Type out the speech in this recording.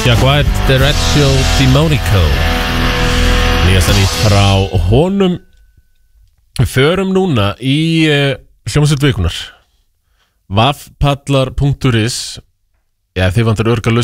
Jaguar Derecho Demonico. Nýjasta nýtt frá honum. Við förum núna í hljómsveit vikunar. Vafpallar.is. Já, þið vantar örga lausn